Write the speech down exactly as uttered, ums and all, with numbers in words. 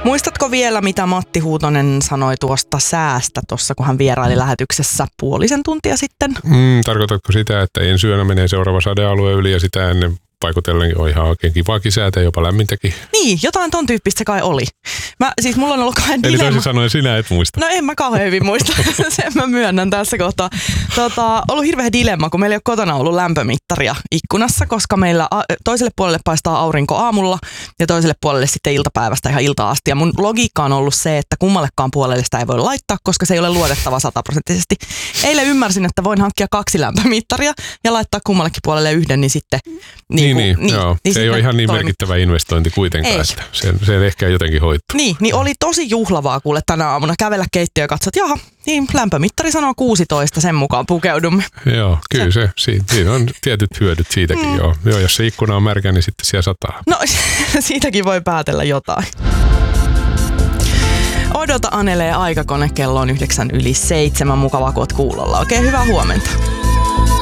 Muistatko vielä, mitä Matti Huutonen sanoi tuosta säästä tuossa, kun hän vieraili lähetyksessä puolisen tuntia sitten? Mm, tarkoitatko sitä, että ensi yönä menee seuraava sadealue yli ja sitä ennen paikotellenkin on ihan oikein kivaakin säätä ja jopa lämmintäkin? Niin, jotain ton tyyppistä se kai oli. Mä, siis mulla on ollut kauhean Eli dilemma. toisin sanoen sinä et muista. No en mä kauhean hyvin muista, sen mä myönnän tässä kohtaa. Tota, ollut hirveä dilemma, kun meillä ei ole kotona ollut lämpömittaria ikkunassa, koska meillä toiselle puolelle paistaa aurinko aamulla ja toiselle puolelle sitten iltapäivästä ihan iltaan asti. Ja mun logiikka on ollut se, että kummallekaan puolelle sitä ei voi laittaa, koska se ei ole luotettava sataprosenttisesti. Eilen ymmärsin, että voin hankkia kaksi lämpömittaria ja laittaa kummallekin puolelle yhden, niin sitten... Niin, niin, niin, joo. Niin se ei ole ihan niin toimi. merkittävä investointi kuitenkaan. Ei. Sitä. Se, se ehkä jotenkin hoituu. Niin, niin oli tosi juhlavaa kuule tänä aamuna kävellä keittiöön ja katsoa, että jaha, niin lämpömittari sanoo kuusitoista, sen mukaan pukeudumme. Joo, kyllä se, siinä, siinä on tietyt hyödyt siitäkin mm. joo. Joo. Jos se ikkuna on märkä, niin sitten siellä sataa. No siitäkin voi päätellä jotain. Odota Anelee aikakone, kello on yhdeksän yli seitsemän, mukavaa kun oot kuulolla. Oikein hyvää huomenta.